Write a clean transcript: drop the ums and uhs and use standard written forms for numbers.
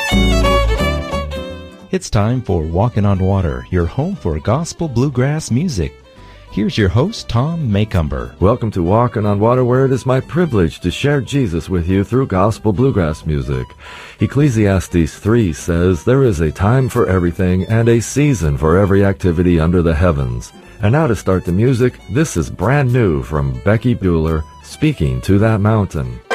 It's time for Walking on Water, your home for gospel bluegrass music. Here's your host, Tom Macumber. Welcome to Walking on Water, where it is my privilege to share Jesus with you through gospel bluegrass music. Ecclesiastes 3 says, "There is a time for everything and a season for every activity under the heavens." And now to start the music, this is brand new from Becky Bueller, "Speaking to That Mountain."